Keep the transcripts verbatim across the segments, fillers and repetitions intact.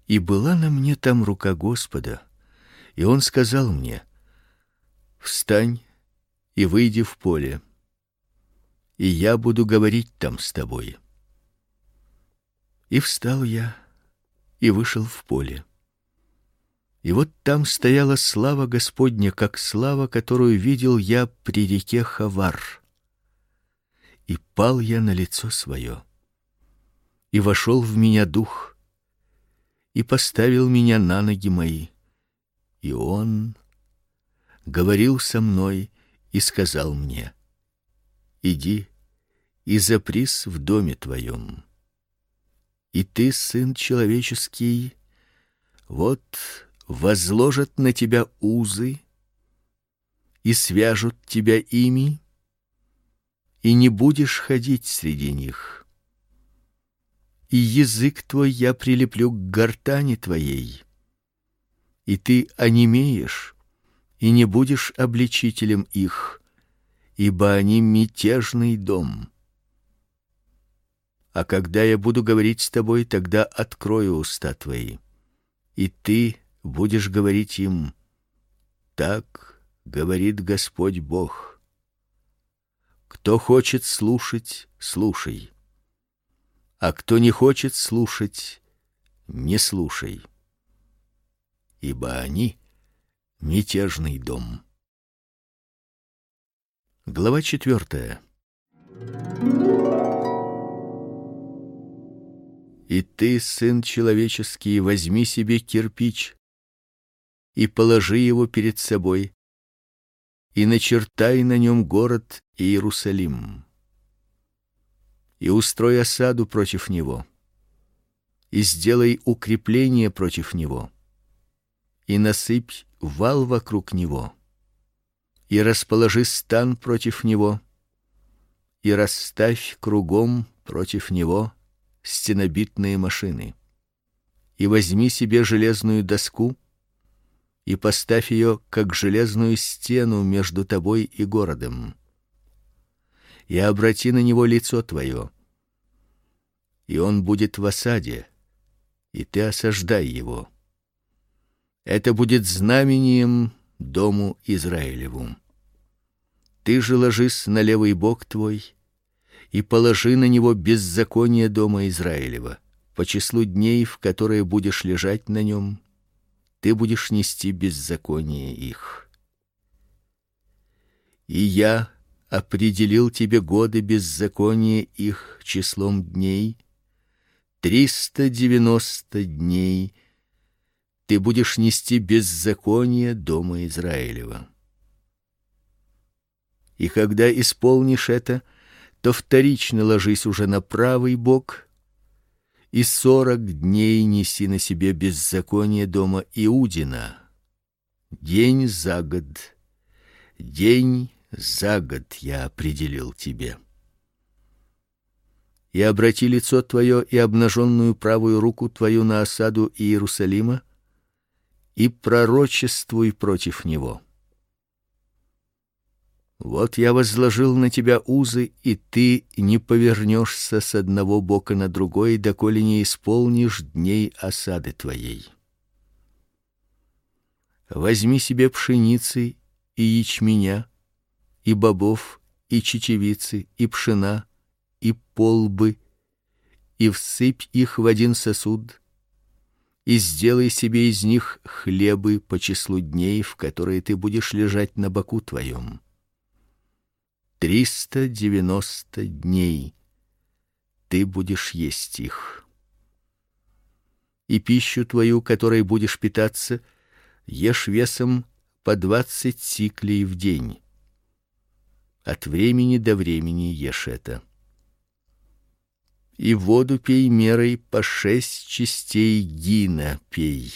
И была на мне там рука Господа, и он сказал мне: встань и выйди в поле, и я буду говорить там с тобой. И встал я и вышел в поле. И вот там стояла слава Господня, как слава, которую видел я при реке Хавар. И пал я на лицо свое, и вошел в меня дух, и поставил меня на ноги мои. И он говорил со мной и сказал мне: иди и запрись в доме твоем. И ты, сын человеческий, вот возложат на тебя узы и свяжут тебя ими, и не будешь ходить среди них. И язык твой я прилеплю к гортани твоей, и ты онемеешь, и не будешь обличителем их, ибо они мятежный дом. А когда я буду говорить с тобой, тогда открою уста твои, и ты будешь говорить им: так говорит Господь Бог. Кто хочет слушать, слушай, а кто не хочет слушать, не слушай, ибо они мятежный дом. Глава четвертая. И ты, сын человеческий, возьми себе кирпич и положи его перед собой, и начертай на нем город Иерусалим, и устрой осаду против него, и сделай укрепление против него, и насыпь вал вокруг него, и расположи стан против него, и расставь кругом против него стенобитные машины. И возьми себе железную доску и поставь ее как железную стену между тобой и городом. И обрати на него лицо твое, и он будет в осаде, и ты осаждай его. Это будет знамением дому Израилеву. Ты же ложись на левый бок твой и положи на него беззаконие дома Израилева. По числу дней, в которые будешь лежать на нем, ты будешь нести беззаконие их. И я определил тебе годы беззакония их числом дней, триста девяносто дней ты будешь нести беззаконие дома Израилева. И когда исполнишь это, то вторично ложись уже на правый бок, и сорок дней неси на себе беззаконие дома Иудина, день за год, день за год я определил тебе. И обрати лицо твое и обнаженную правую руку твою на осаду Иерусалима, и пророчествуй против него. Вот я возложил на тебя узы, и ты не повернешься с одного бока на другой, доколе не исполнишь дней осады твоей. Возьми себе пшеницы и ячменя, и бобов, и чечевицы, и пшена, и полбы, и всыпь их в один сосуд, и сделай себе из них хлебы по числу дней, в которые ты будешь лежать на боку твоем. Триста девяносто дней ты будешь есть их. И пищу твою, которой будешь питаться, ешь весом по двадцать сиклей в день. От времени до времени ешь это. И воду пей мерой по шесть частей гина пей.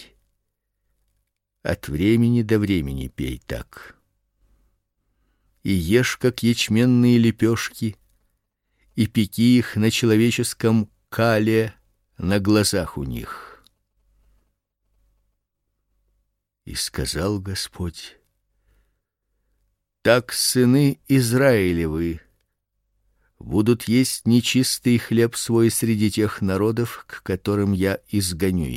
От времени до времени пей так. И ешь, как ячменные лепешки, и пеки их на человеческом кале на глазах у них. И сказал Господь: так сыны Израилевы будут есть нечистый хлеб свой среди тех народов, к которым я изгоню